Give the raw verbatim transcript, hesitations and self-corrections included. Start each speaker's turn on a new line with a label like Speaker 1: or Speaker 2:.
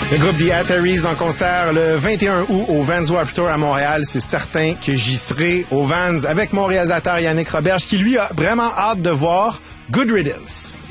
Speaker 1: Le groupe The Ataris en concert le vingt et un août au Vans Warped Tour à Montréal. C'est certain que j'y serai au Vans avec mon réalisateur Yannick Roberge qui, lui, a vraiment hâte de voir Good Riddance.